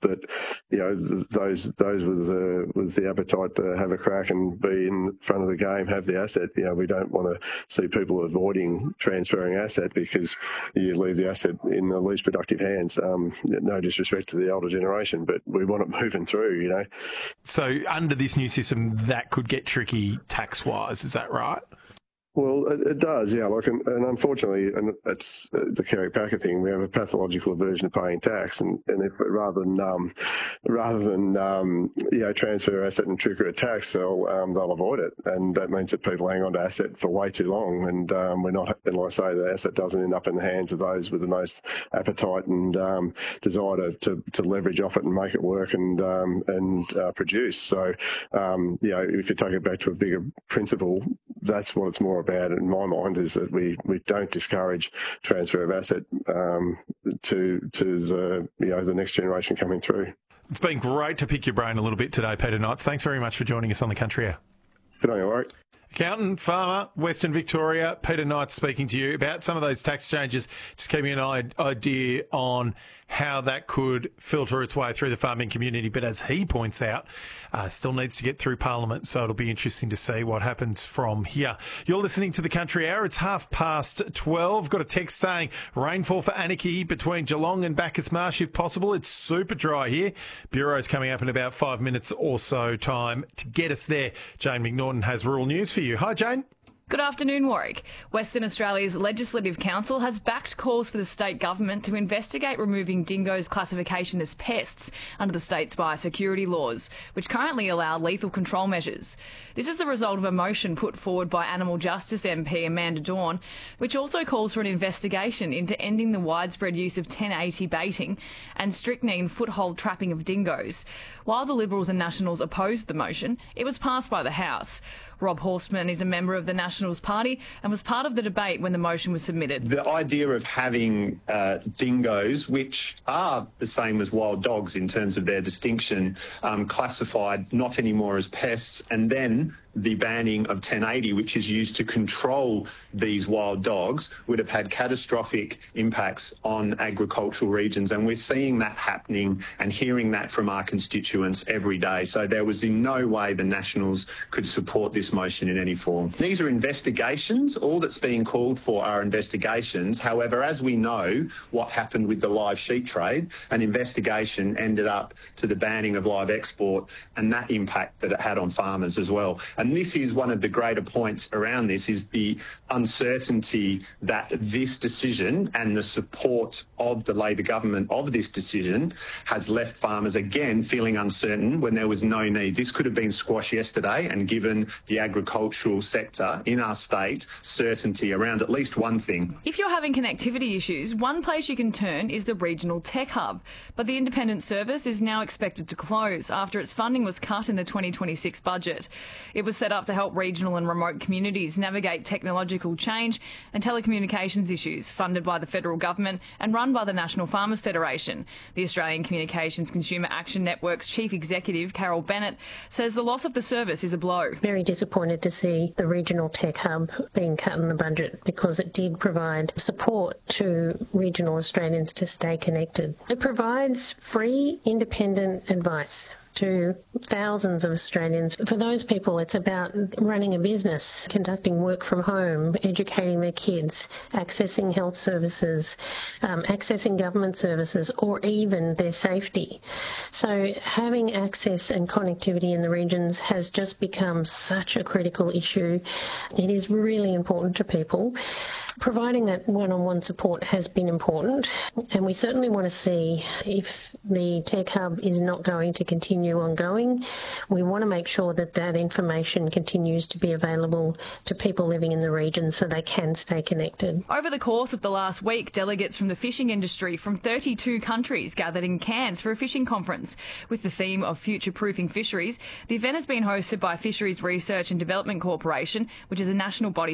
that those with the appetite to have a crack and be in front of the game have the asset. We don't want to see people avoiding transferring asset because you leave the asset in the least productive hands. No disrespect to the older generation, but we want it moving through. So under this new system, that could get tricky tax-wise, is that right? Well, it does, yeah. And unfortunately, and it's the Kerry Packer thing. We have a pathological aversion to paying tax, and if rather than transfer asset and trigger a tax, they'll avoid it, and that means that people hang on to asset for way too long, and we're not. And like I say, the asset doesn't end up in the hands of those with the most appetite and desire to leverage off it and make it work and produce. So, if you take it back to a bigger principle, that's what it's more about in my mind, is that we don't discourage transfer of asset to the next generation coming through. It's been great to pick your brain a little bit today, Peter Knights. Thanks very much for joining us on the Country Hour. Good on you, Warwick. Accountant, farmer, Western Victoria, Peter Knights speaking to you about some of those tax changes. Just giving you an idea on how that could filter its way through the farming community. But as he points out, still needs to get through Parliament, so it'll be interesting to see what happens from here. You're listening to the Country Hour. It's 12:30. Got a text saying rainfall for Anarchy between Geelong and Bacchus Marsh if possible. It's super dry here. Bureau's coming up in about 5 minutes or so time to get us there. Jane McNaughton has rural news for you. Hi, Jane. Good afternoon, Warwick. Western Australia's Legislative Council has backed calls for the state government to investigate removing dingoes' classification as pests under the state's biosecurity laws, which currently allow lethal control measures. This is the result of a motion put forward by Animal Justice MP Amanda Dawn, which also calls for an investigation into ending the widespread use of 1080 baiting and strychnine foothold trapping of dingoes. While the Liberals and Nationals opposed the motion, it was passed by the House. Rob Horstman is a member of the Nationals Party and was part of the debate when the motion was submitted. The idea of having dingoes, which are the same as wild dogs in terms of their distinction, classified not anymore as pests, and then the banning of 1080, which is used to control these wild dogs, would have had catastrophic impacts on agricultural regions. And we're seeing that happening and hearing that from our constituents every day. So there was in no way the Nationals could support this motion in any form. These are investigations. All that's being called for are investigations. However, as we know what happened with the live sheep trade, an investigation ended up to the banning of live export and that impact that it had on farmers as well. And this is one of the greater points around this, is the uncertainty that this decision and the support of the Labor government of this decision has left farmers again feeling uncertain when there was no need. This could have been squashed yesterday and given the agricultural sector in our state certainty around at least one thing. If you're having connectivity issues, one place you can turn is the Regional Tech Hub. But the independent service is now expected to close after its funding was cut in the 2026 budget. It was set up to help regional and remote communities navigate technological change and telecommunications issues, funded by the federal government and run by the National Farmers Federation. The Australian Communications Consumer Action Network's Chief Executive, Carol Bennett, says the loss of the service is a blow. Very disappointed to see the Regional Tech Hub being cut in the budget, because it did provide support to regional Australians to stay connected. It provides free, independent advice to thousands of Australians. For those people, it's about running a business, conducting work from home, educating their kids, accessing health services, accessing government services, or even their safety. So having access and connectivity in the regions has just become such a critical issue. It is really important to people. Providing that one-on-one support has been important, and we certainly want to see, if the Tech Hub is not going to continue ongoing, we want to make sure that that information continues to be available to people living in the region so they can stay connected. Over the course of the last week, delegates from the fishing industry from 32 countries gathered in Cairns for a fishing conference with the theme of future-proofing fisheries. The event has been hosted by Fisheries Research and Development Corporation, which is a national body